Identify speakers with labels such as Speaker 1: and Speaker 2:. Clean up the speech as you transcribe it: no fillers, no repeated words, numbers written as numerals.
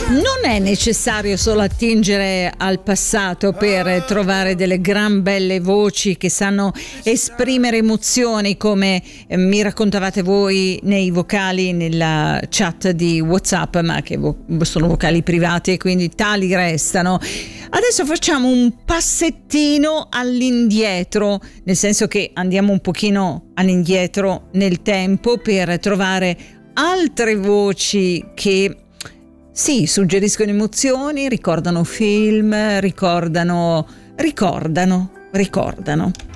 Speaker 1: Non è necessario solo attingere al passato per trovare delle gran belle voci che sanno esprimere emozioni, come mi raccontavate voi nei vocali nella chat di WhatsApp, ma che sono vocali privati e quindi tali restano. Adesso facciamo un passettino all'indietro, nel senso che andiamo un pochino all'indietro nel tempo per trovare altre voci che sì, suggeriscono emozioni, ricordano film, ricordano.